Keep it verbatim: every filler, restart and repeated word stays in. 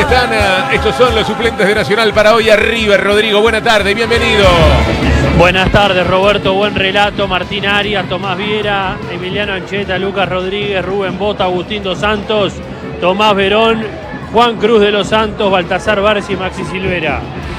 están? Estos son los suplentes de Nacional para hoy. River. Rodrigo, buena tarde, bienvenido. Buenas tardes, Roberto, buen relato. Martín Arias, Tomás Viera, Emiliano Ancheta, Lucas Rodríguez, Rubén Bota, Agustín Dos Santos, Tomás Verón, Juan Cruz de los Santos, Baltasar Barci y Maxi Silvera.